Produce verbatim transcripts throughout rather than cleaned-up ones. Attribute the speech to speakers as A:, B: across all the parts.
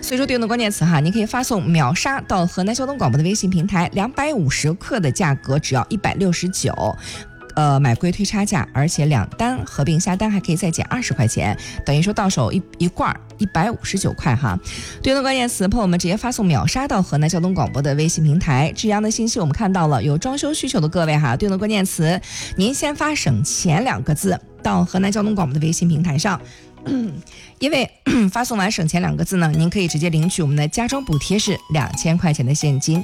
A: 所以说对应的关键词哈，您可以发送秒杀到河南交通广播的微信平台，两百五十克的价格只要一百六十九。呃，买贵推差价，而且两单合并下单还可以再减二十块钱，等于说到手一一罐一百五十九块哈。对应的关键词，朋友们直接发送秒杀到河南交通广播的微信平台。这样的信息我们看到了，有装修需求的各位哈，对应的关键词，您先发省钱两个字到河南交通广播的微信平台上。因为发送完省钱两个字呢，您可以直接领取我们的家装补贴是两千块钱的现金。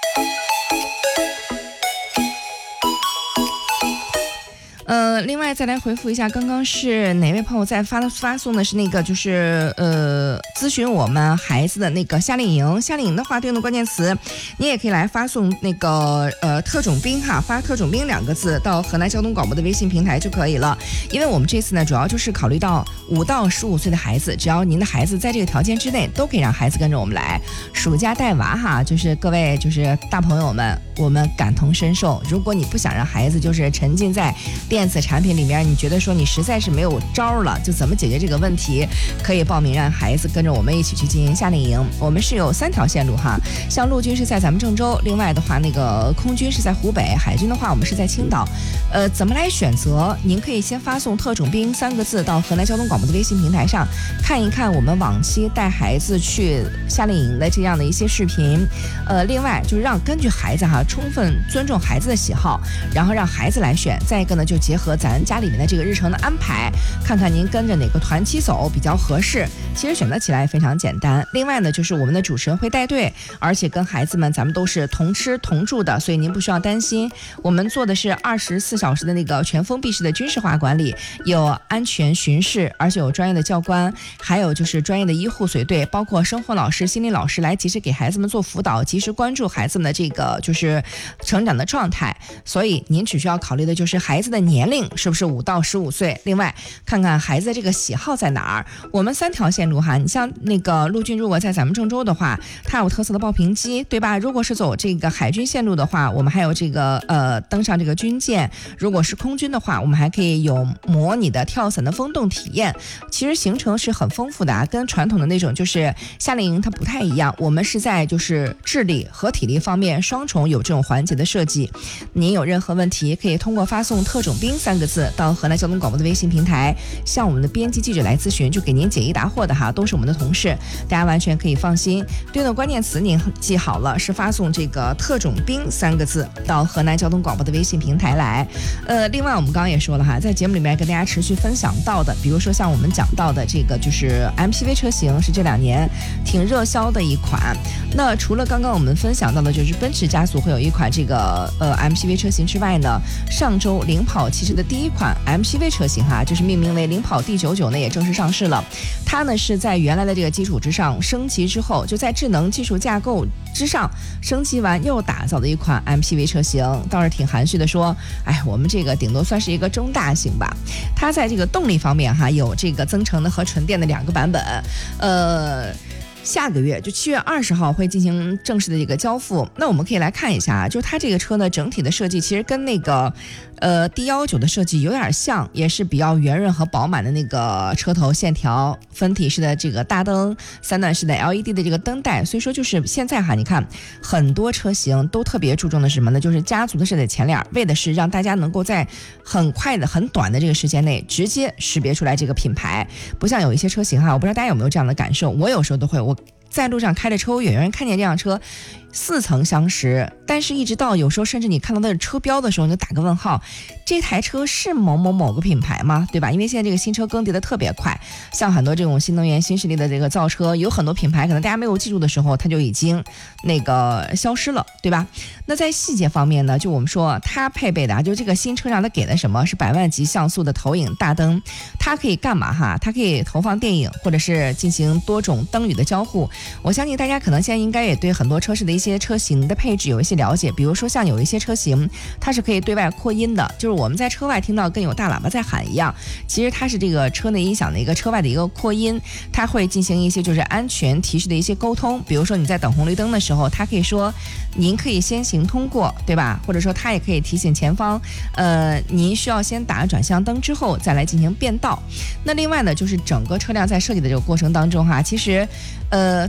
A: 呃，另外再来回复一下，刚刚是哪位朋友在发发送的是那个就是呃咨询我们孩子的那个夏令营，夏令营的话对应的关键词，你也可以来发送那个呃特种兵哈，发特种兵两个字到河南交通广播的微信平台就可以了。因为我们这次呢主要就是考虑到五到十五岁的孩子，只要您的孩子在这个条件之内，都可以让孩子跟着我们来暑假带娃哈，就是各位就是大朋友们，我们感同身受。如果你不想让孩子就是沉浸在电子产品里面，你觉得说你实在是没有招了，就怎么解决这个问题，可以报名让孩子跟着我们一起去进行夏令营。我们是有三条线路哈，像陆军是在咱们郑州，另外的话那个空军是在湖北，海军的话我们是在青岛。呃，怎么来选择？您可以先发送特种兵三个字到河南交通广播的微信平台上，看一看我们往期带孩子去夏令营的这样的一些视频。呃，另外就是让根据孩子哈，充分尊重孩子的喜好，然后让孩子来选。再一个呢，就结合咱家里面的这个日程的安排，看看您跟着哪个团期走比较合适。其实选择起来非常简单。另外呢，就是我们的主持人会带队，而且跟孩子们咱们都是同吃同住的，所以您不需要担心。我们做的是二十四小时的那个全封闭式的军事化管理，有安全巡视，而且有专业的教官，还有就是专业的医护随队，包括生活老师、心理老师来及时给孩子们做辅导，及时关注孩子们的这个就是成长的状态。所以您只需要考虑的就是孩子的年龄是不是五到十五岁，另外看看孩子的这个喜好在哪儿。我们三条线路哈，你像那个陆军如果在咱们郑州的话，它有特色的爆屏机，对吧？如果是走这个海军线路的话，我们还有这个呃登上这个军舰。如果是空军的话，我们还可以有模拟的跳伞的风洞体验。其实行程是很丰富的啊，跟传统的那种就是夏令营它不太一样。我们是在就是智力和体力方面双重有这种环节的设计。您有任何问题，可以通过发送特种兵三个字到河南交通广播的微信平台，向我们的编辑记者来咨询，就给您解疑答惑的哈，都是我们的同事，大家完全可以放心。对应的关键词您记好了，是发送这个特种兵三个字到河南交通广播的微信平台来。呃，另外我们刚刚也说了哈，在节目里面跟大家持续分享到的，比如说像我们讲到的这个就是 M P V 车型是这两年挺热销的一款。那除了刚刚我们分享到的就是奔驰家族会有一款这个呃 M P V 车型之外呢，上周领跑汽车的第一款 M P V 车型哈，就是命名为领跑 D 九十九呢，也正式上市了。它呢是在原来的这个基础之上升级之后，就在智能技术架构之上升级完又打造的一款 M P V 车型。倒是挺含蓄的说，哎，我们这个顶多算是一个中大型吧。它在这个动力方面哈，有这个增程的和纯电的两个版本。呃下个月就七月二十号会进行正式的这个交付。那我们可以来看一下啊，就是它这个车呢整体的设计其实跟那个呃 D 一九的设计有点像，也是比较圆润和饱满的那个车头线条，分体式的这个大灯，三段式的 L E D 的这个灯带。所以说就是现在哈，你看很多车型都特别注重的是什么呢？就是家族的是在前脸，为的是让大家能够在很快的很短的这个时间内直接识别出来这个品牌。不像有一些车型哈，我不知道大家有没有这样的感受，我有时候都会我在路上开着车，远远看见这辆车似曾相识，但是一直到有时候甚至你看到的车标的时候，你就打个问号，这台车是某某某个品牌吗？对吧？因为现在这个新车更迭的特别快，像很多这种新能源新势力的这个造车，有很多品牌可能大家没有记住的时候，它就已经那个消失了，对吧？那在细节方面呢，就我们说它配备的啊，就这个新车让它给的什么是百万级像素的投影大灯，它可以干嘛哈？它可以投放电影，或者是进行多种灯语的交互。我相信大家可能现在应该也对很多车市的一些车型的配置有一些了解，比如说像有一些车型它是可以对外扩音的，就是我们在车外听到跟有大喇叭在喊一样，其实它是这个车内音响的一个车外的一个扩音，它会进行一些就是安全提示的一些沟通。比如说你在等红绿灯的时候，它可以说您可以先行通过，对吧？或者说它也可以提醒前方呃，您需要先打转向灯之后再来进行变道。那另外呢，就是整个车辆在设计的这个过程当中哈，其实呃